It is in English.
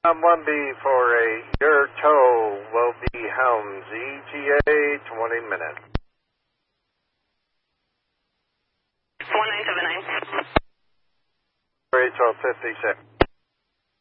1B for your tow will be Helms, ETA 20 minutes. 1979. Rachel 56.